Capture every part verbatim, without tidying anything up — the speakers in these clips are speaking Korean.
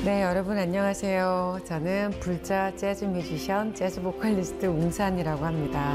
네, 여러분 안녕하세요. 저는 불자 재즈 뮤지션, 재즈 보컬리스트 웅산이라고 합니다.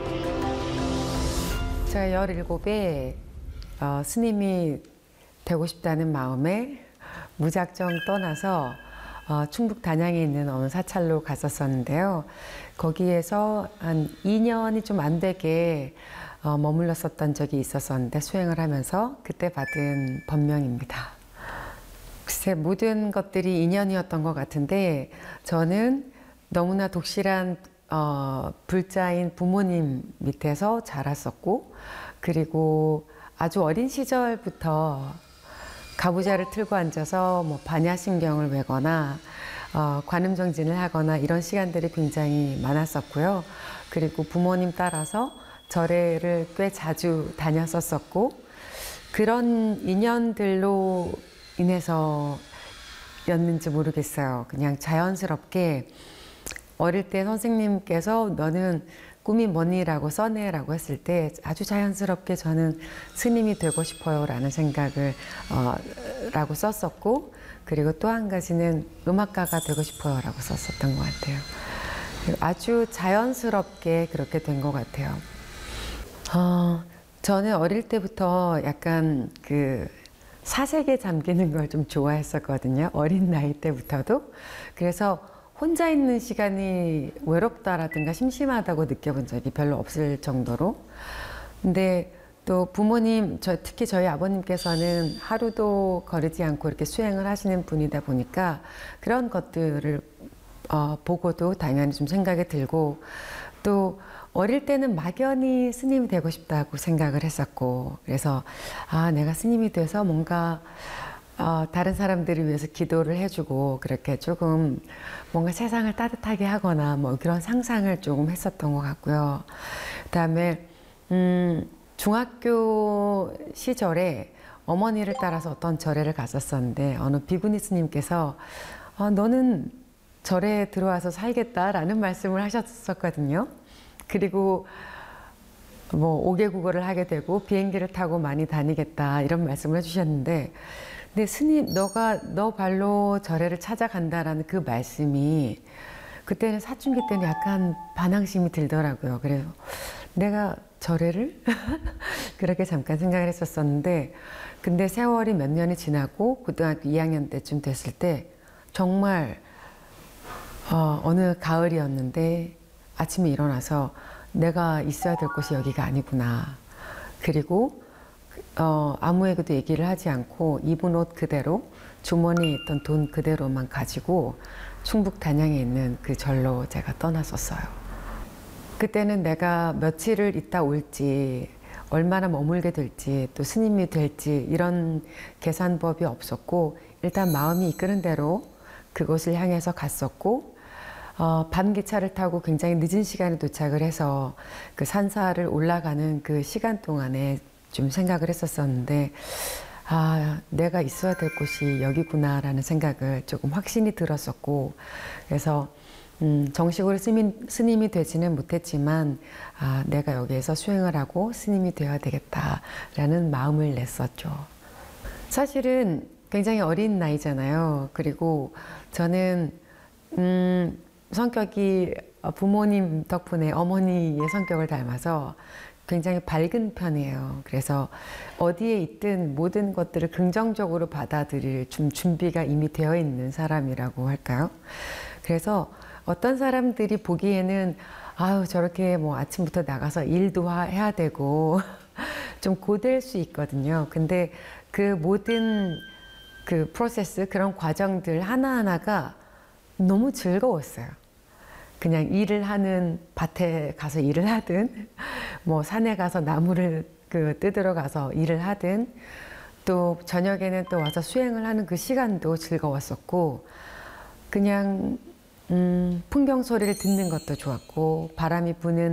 제가 열일곱에 어, 스님이 되고 싶다는 마음에 무작정 떠나서 어, 충북 단양에 있는 어느 사찰로 갔었었는데요. 거기에서 한 이 년이 좀 안 되게 어, 머물렀었던 적이 있었었는데 수행을 하면서 그때 받은 법명입니다. 글쎄 모든 것들이 인연이었던 것 같은데 저는 너무나 독실한 어, 불자인 부모님 밑에서 자랐었고, 그리고 아주 어린 시절부터 가부좌를 틀고 앉아서 뭐 반야심경을 외거나 어, 관음정진을 하거나 이런 시간들이 굉장히 많았었고요. 그리고 부모님 따라서 절에를 꽤 자주 다녔었었고, 그런 인연들로 인해서였는지 모르겠어요. 그냥 자연스럽게 어릴 때 선생님께서 너는 꿈이 뭐니라고 써내라고 했을 때 아주 자연스럽게 저는 스님이 되고 싶어요 라는 생각을 어, 라고 썼었고, 그리고 또 한 가지는 음악가가 되고 싶어요 라고 썼었던 것 같아요. 아주 자연스럽게 그렇게 된 것 같아요. 어, 저는 어릴 때부터 약간 그 사색에 잠기는 걸 좀 좋아했었거든요. 어린 나이 때부터도. 그래서 혼자 있는 시간이 외롭다라든가 심심하다고 느껴본 적이 별로 없을 정도로. 근데 또 부모님, 저, 특히 저희 아버님께서는 하루도 거르지 않고 이렇게 수행을 하시는 분이다 보니까 그런 것들을 어, 보고도 당연히 좀 생각이 들고, 또 어릴 때는 막연히 스님이 되고 싶다고 생각을 했었고, 그래서 아 내가 스님이 돼서 뭔가 어, 다른 사람들을 위해서 기도를 해주고 그렇게 조금 뭔가 세상을 따뜻하게 하거나 뭐 그런 상상을 조금 했었던 것 같고요. 그다음에 음, 중학교 시절에 어머니를 따라서 어떤 절에를 갔었었는데 어느 비구니 스님께서 어, 너는 절에 들어와서 살겠다라는 말씀을 하셨었거든요. 그리고 뭐 오 개 국어를 하게 되고 비행기를 타고 많이 다니겠다 이런 말씀을 해주셨는데, 근데 스님 너가 너 발로 절에를 찾아간다라는 그 말씀이 그때는 사춘기 때는 약간 반항심이 들더라고요. 그래서 내가 절에를 그렇게 잠깐 생각을 했었었는데, 근데 세월이 몇 년이 지나고 고등학교 이 학년 때쯤 됐을 때 정말 어, 어느 가을이었는데 아침에 일어나서 내가 있어야 될 곳이 여기가 아니구나. 그리고 어, 아무에게도 얘기를 하지 않고 입은 옷 그대로 주머니에 있던 돈 그대로만 가지고 충북 단양에 있는 그 절로 제가 떠났었어요. 그때는 내가 며칠을 있다 올지, 얼마나 머물게 될지, 또 스님이 될지 이런 계산법이 없었고, 일단 마음이 이끄는 대로 그곳을 향해서 갔었고, 어, 밤 기차를 타고 굉장히 늦은 시간에 도착을 해서 그 산사를 올라가는 그 시간 동안에 좀 생각을 했었었는데, 아, 내가 있어야 될 곳이 여기구나 라는 생각을 조금 확신이 들었었고, 그래서 음, 정식으로 스님, 스님이 되지는 못했지만 아, 내가 여기에서 수행을 하고 스님이 되어야 되겠다라는 마음을 냈었죠. 사실은 굉장히 어린 나이잖아요. 그리고 저는 음, 성격이 부모님 덕분에 어머니의 성격을 닮아서 굉장히 밝은 편이에요. 그래서 어디에 있든 모든 것들을 긍정적으로 받아들일 좀 준비가 이미 되어 있는 사람이라고 할까요? 그래서 어떤 사람들이 보기에는 아유 저렇게 뭐 아침부터 나가서 일도 해야 되고 좀 고될 수 있거든요. 근데 그 모든 그 프로세스, 그런 과정들 하나하나가 너무 즐거웠어요. 그냥 일을 하는, 밭에 가서 일을 하든 뭐 산에 가서 나무를 그 뜯으러 가서 일을 하든, 또 저녁에는 또 와서 수행을 하는 그 시간도 즐거웠었고, 그냥 음, 풍경 소리를 듣는 것도 좋았고, 바람이 부는